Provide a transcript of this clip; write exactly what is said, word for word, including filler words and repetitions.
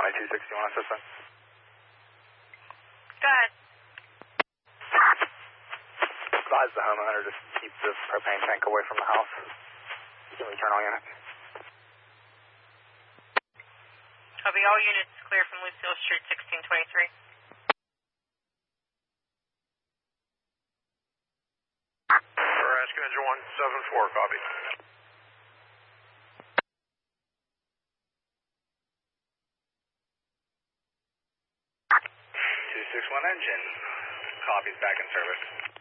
County two sixty-one assistant. Go ahead. Advise the homeowner to keep the propane tank away from the house. You can return all units. Copy, all units clear from Lucille Street, sixteen twenty-three. Nebraska Engine one seven four, copy. two six one engine, copies back in service.